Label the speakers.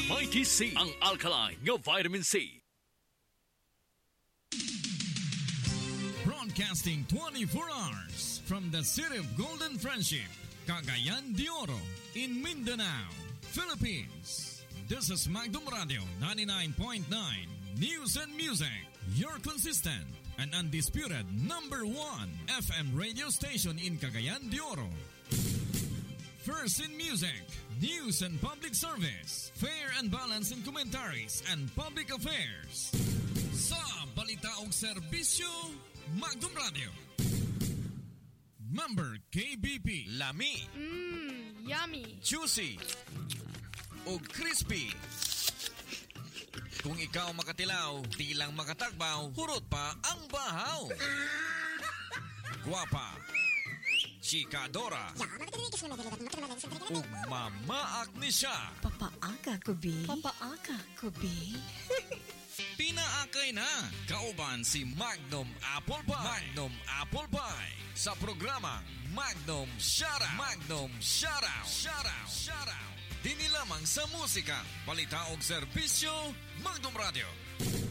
Speaker 1: Mighty C, ang alkaline nga vitamin C.
Speaker 2: Broadcasting 24 hours from the city of Golden Friendship, Cagayan de Oro, in Mindanao, Philippines. This is Magdum Radio 99.9 News and Music, your consistent and undisputed number 1 FM radio station in Cagayan de Oro. First in music, news and public service, fair and balanced in commentaries and public affairs. Sa balita og serbisyo, Magdum Radio. Member KBP.
Speaker 3: Lami.
Speaker 4: Yummy.
Speaker 3: Juicy. O crispy. Kung ikaw makatilaw, di lang makatagbaw, hurot pa ang bahaw. Guwapa. Chikadora. Ug mamaak ni siya.
Speaker 5: Papaaka ko, bi. Papaaka ko, bi.
Speaker 3: Pinaakay na. Kauban si Magnum Apple Pie. Magnum Apple Pie. Sa programang Magnum Shoutout. Magnum Shoutout. Shoutout. Shoutout. Dini lamang sa musika, balita og serbisyo, Magnum Radio.